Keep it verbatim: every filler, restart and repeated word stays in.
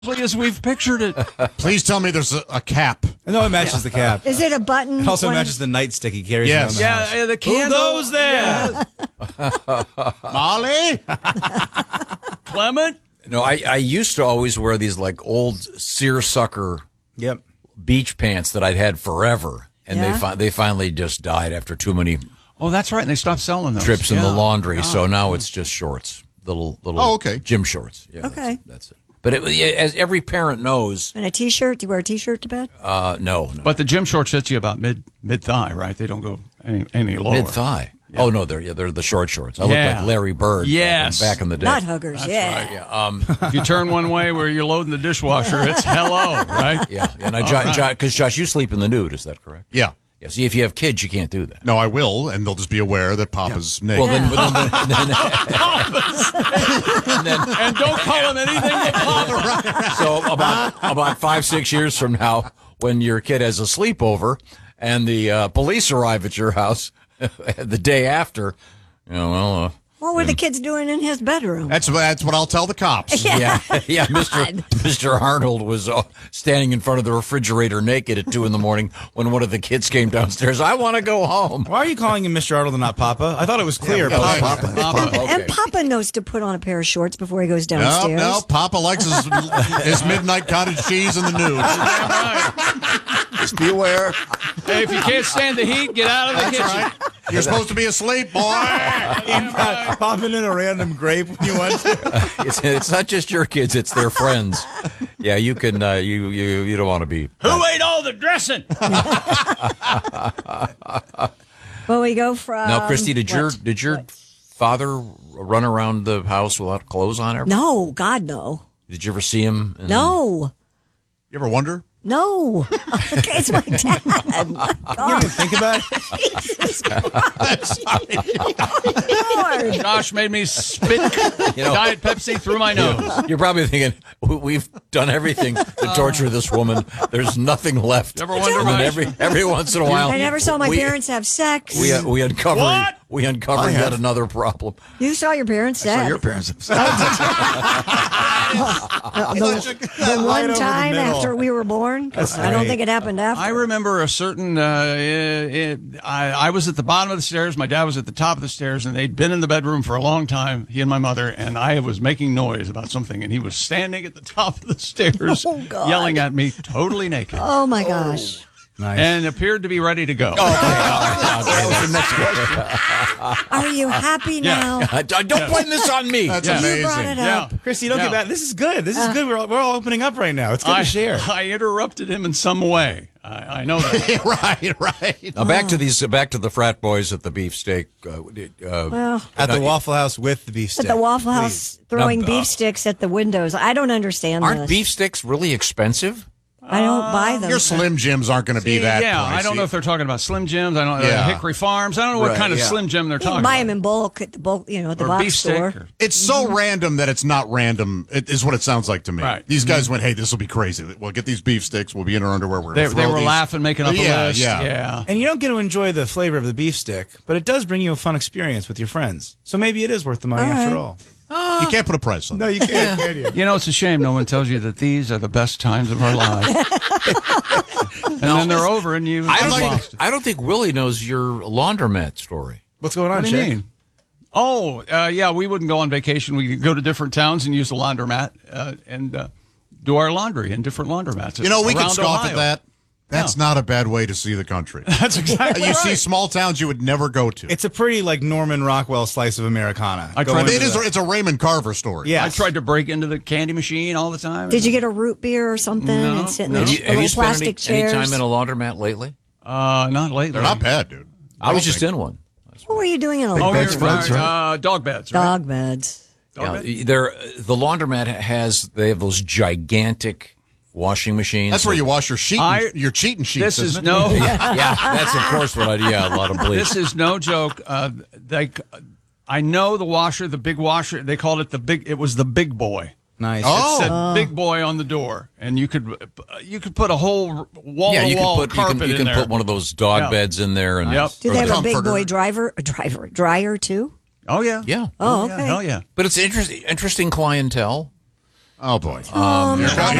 as we've pictured it. Please tell me there's a, a cap. No, it matches the cap. Is it a button? It also one? matches the nightstick he carries Yes. around the Yeah, house. yeah, the candle. Who goes there? Yeah. Molly? Clement? No, I, I used to always wear these like old seersucker Yep. beach pants that I'd had forever, and Yeah? they fi- they finally just died after too many Oh, that's right. And they stopped selling those. trips in Yeah. the laundry. Oh. So now it's just shorts, little little Oh, okay. gym shorts. Yeah, Okay. that's, that's it. But it, yeah, as every parent knows, And a T-shirt? Do you wear a T-shirt to bed? uh, no, no. But the gym shorts hit you about mid mid thigh, right? They don't go any, any lower. Mid thigh. Oh no, they're yeah, they're the short shorts. I Yeah. look like Larry Bird. Yes. back in, back in the day. Not huggers, yeah. Yeah, um, If you turn one way where you're loading the dishwasher, it's hello, right? yeah, and I because right. Josh, Josh, you sleep in the nude. Is that correct? Yeah. Yeah. See, if you have kids, you can't do that. No, I will, and they'll just be aware that Papa's naked. Well, then, then, then, then, and then And don't call him anything but Papa. So about about five six years from now, when your kid has a sleepover and the uh, police arrive at your house the day after, you know, well, uh, What were the kids doing in his bedroom? that's, that's what I'll tell the cops. yeah, yeah, Mister Mister Arnold was uh, standing in front of the refrigerator naked at two in the morning when one of the kids came downstairs. I want to go home. Why are you calling him Mister Arnold and not Papa? I thought it was clear. Yeah, Papa. Papa. And Papa knows to put on a pair of shorts before he goes No, downstairs. no, Papa likes his, his midnight cottage cheese in the nude. Just be aware. Hey, if you can't stand the heat, get out of the That's kitchen. right. You're supposed to be asleep, boy. Popping in a random grape when you want to. It's, it's not just your kids; it's their friends. Yeah, you can. Uh, you you you don't want to be. Who ate all the dressing? Well, we go from... Now, Christy, did your what? did your What? father run around the house without clothes on? Ever? No, God, no. Did you ever see him? in- No. You ever wonder? No. It's my dad. My You God. didn't think about it? Jesus Christ. Lord. Josh made me spit You know- Diet Pepsi through my nose. You're probably thinking, "We- we've done everything to torture this woman. There's nothing left. Never wonder And then why. every every once in a while, I never saw my we, parents have sex. We we uncover What? we uncover I yet have. another problem. You saw your parents have Your parents have Uh, the, the one over the time middle. after we were born. That's I don't right. think it happened after. I remember a certain. Uh, it, I, I was at the bottom of the stairs. My dad was at the top of the stairs, and they'd been in the bedroom for a long time. He and my mother, and I was making noise about something, and he was standing at the top of the stairs, Oh, God. yelling at me, totally naked, Oh my gosh. Nice. and appeared to be ready to go. Are you happy now? Uh, Don't blame this on me. That's Yeah. amazing. You brought it Yeah. up. Christy, don't Yeah. get that. This is good. This is good. We're all, we're all opening up right now. It's good I, to share. I interrupted him in some way. I, I know that. right, right. Now back to these, back to the frat boys at the beefsteak. Uh, uh, Well, At the Waffle House with the beef stick. at the Waffle House throwing Now, uh, beef sticks at the windows. I don't understand aren't this. beef sticks really expensive? I don't buy them. Your Slim Jims aren't going to be that yeah, pricey. I don't know if they're talking about Slim Jims. I don't know Yeah. Hickory Farms. I don't know what Right, kind of yeah. Slim Jim they're You talking can buy about. them in bulk at the bulk, you know, at the or box beef store. stick. Or, It's so random that it's not random, it is what it sounds like to me. Right. These guys went, hey, this will be crazy. We'll get these beef sticks. We'll be in our underwear. We're they, gonna they throw were these. laughing, making up Yeah, a list. yeah. yeah. And you don't get to enjoy the flavor of the beef stick, but it does bring you a fun experience with your friends. So maybe it is worth the money All after right. all. You can't put a price on No, it. you can't, can you? You know, it's a shame no one tells you that these are the best times of our lives. And then they're over and you I don't lost think it. I don't think Willie knows your laundromat story. What's going on, What do you Chick? mean? Oh, uh, yeah, we wouldn't go on vacation. We could go to different towns and use the laundromat uh, and uh, do our laundry in different laundromats. You know, we can around scoff Ohio. at that. That's not a bad way to see the country. That's exactly You right. see small towns you would never go to. It's a pretty like Norman Rockwell slice of Americana. I Go tried into it is. that. It's a Raymond Carver story. Yeah. I tried to break into the candy machine all the time. Did you get a root beer or something No, and sit in no. the Have you, the have you little spent any, plastic chairs? any time in a laundromat lately? Uh, not lately. They're not bad, dude. I was just in one. What were you doing in a Oh, beds, you're beds, right. right? Uh, dog beds. Right? dog beds? Dog Yeah, they're, the laundromat has they have those gigantic washing machines. That's where you wash your sheet, I- your cheating sheets. This is isn't it? no. yeah, that's of course what I do. Yeah, a lot of bleach. This is no joke. Uh, they, I know the washer, the big washer. They called it the big. It was the big boy. Nice. Oh. It said "big boy" on the door, and you could uh, you could put a whole wall yeah, you to wall can put you carpet can, you in can there. put one of those dog Yeah. beds in there, and Yep. Do Or they the have a big comforter. boy driver, a driver, dryer too? Oh yeah. yeah. Oh, Yeah, okay. hell yeah. But it's interesting, interesting clientele. Oh boy. Um, Here comes-